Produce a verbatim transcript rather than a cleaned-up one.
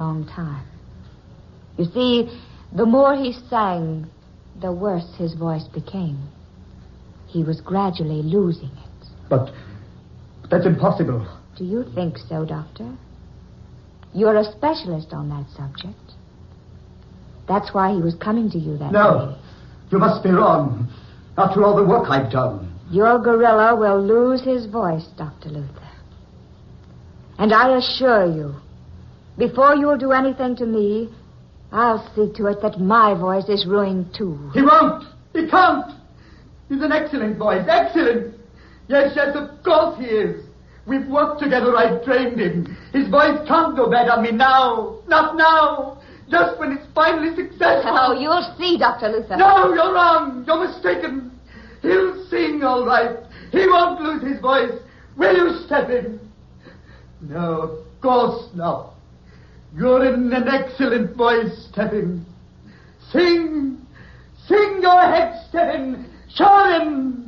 long time. You see, the more he sang, the worse his voice became. He was gradually losing it. But that's impossible. Do you think so, Doctor? You're a specialist on that subject. That's why he was coming to you that No, day. You must be wrong. After all the work I've done. Your gorilla will lose his voice, Doctor Luther. And I assure you, before you'll do anything to me, I'll see to it that my voice is ruined too. He won't. He can't. He's an excellent voice. Excellent. Yes, yes, of course he is. We've worked together. I've trained him. His voice can't go bad on me now. Not now. Just when it's finally successful. Oh, you'll see, Doctor Luther. No, you're wrong. You're mistaken. He'll sing all right. He won't lose his voice. Will you step in? No, of course not. You're in an excellent voice, Stephen. Sing. Sing your head, Stephen. Show him.